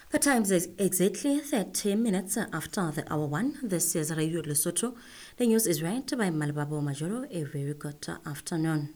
The time is exactly 30 minutes after the hour 1. This is Radio Lesotho. The news is read by Malababo Majoro. A very good afternoon.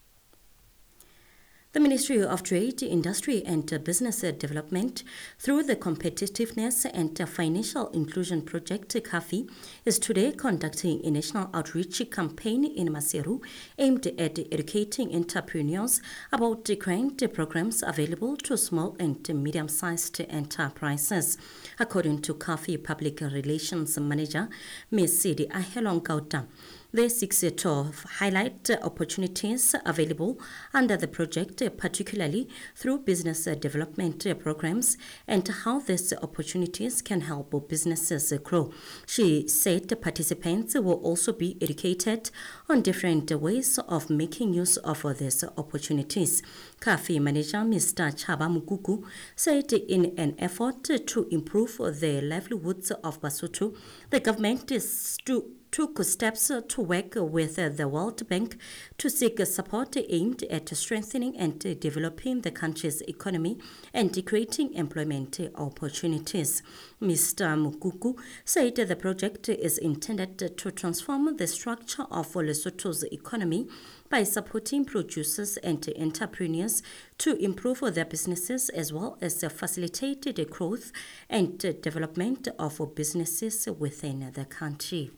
The Ministry of Trade, Industry and Business Development, through the Competitiveness and Financial Inclusion Project, CAFI, is today conducting a national outreach campaign in Maseru aimed at educating entrepreneurs about the grant programs available to small and medium-sized enterprises. According to CAFI Public Relations Manager, Ms. Sidi Ahelongauta, they seek to highlight opportunities available under the project, particularly through business development programs, and how these opportunities can help businesses grow. She said participants will also be educated on different ways of making use of these opportunities. CAFI manager Mr. Chaba Mukuku said in an effort to improve the livelihoods of Basotho, the government took steps to work with the World Bank to seek support aimed at strengthening and developing the country's economy and creating employment opportunities. Mr. Mukuku said the project is intended to transform the structure of Lesotho's economy by supporting producers and entrepreneurs to improve their businesses as well as facilitate the growth and development of businesses within the country.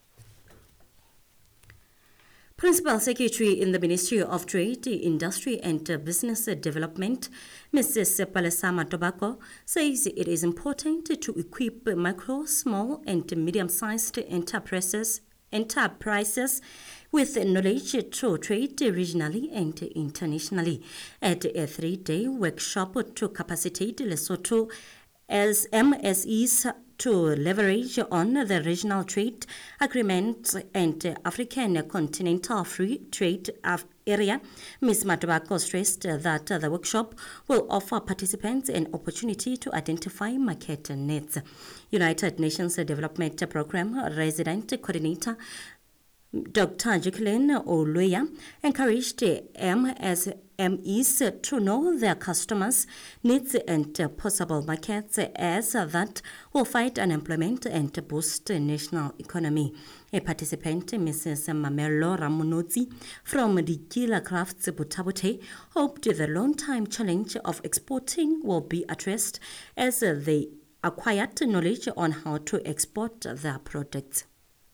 Principal Secretary in the Ministry of Trade, Industry and Business Development, Mrs. Palesama Tobacco, says it is important to equip micro, small and medium-sized enterprises with knowledge to trade regionally and internationally. At a 3-day workshop to capacitate Lesotho as MSEs to leverage on the regional trade agreements and African continental free trade area, Ms. Matobako stressed that the workshop will offer participants an opportunity to identify market needs. United Nations Development Programme Resident Coordinator Dr. Jacqueline Oluya encouraged MSMEs to know their customers' needs and possible markets, as that will fight unemployment and boost the national economy. A participant, Mrs. Mamelo Ramonodzi from the Gila Crafts Butabote, hoped the long-time challenge of exporting will be addressed as they acquired knowledge on how to export their products.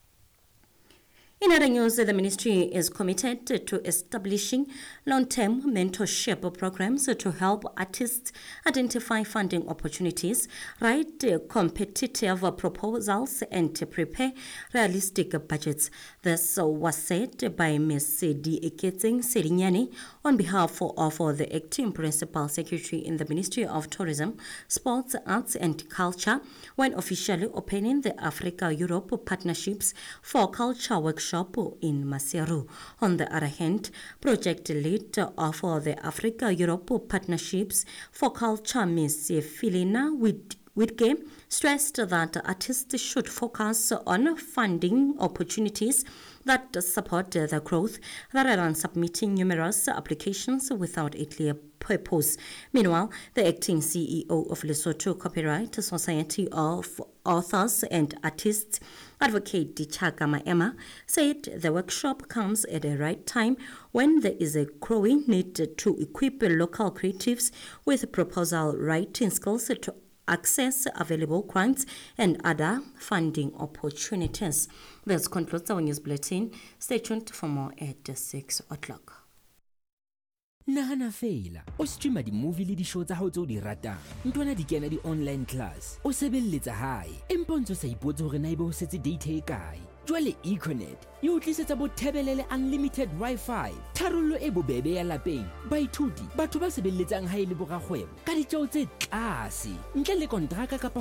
In other news, the ministry is committed to establishing long-term mentorship programs to help artists identify funding opportunities, write competitive proposals, and prepare realistic budgets. This was said by Ms. Di Eketseng Serinyane on behalf of the acting principal secretary in the Ministry of Tourism, Sports, Arts and Culture when officially opening the Africa-Europe Partnerships for Culture workshop in Maseru. On the other hand, project lead of the Africa-Europe Partnerships for Culture, Ms. Filina Whitke, stressed that artists should focus on funding opportunities that support their growth rather than submitting numerous applications without a clear purpose. Meanwhile, the acting CEO of Lesotho Copyright Society of Authors and Artists, Advocate Dichaka Maema, said the workshop comes at the right time when there is a growing need to equip local creatives with proposal writing skills to access available grants and other funding opportunities. This concludes our news bulletin. Stay tuned for more at 6 o'clock. Nahana feela o streama di-movie le di-show tsa hao tse o di ratang, ntwana di kena di-online class o sebelletsa hae empa ntse o sa ipotse hore na ebe o setse data e kae. Jwale Econet e o tlisetsa bothebelele unlimited Wi-Fi, tharollo e bobebe ya lapeng, baithuti, batho ba sebelletsang hae le borakgwebo ka ditjeo tse tlase ntle le kontraka kapa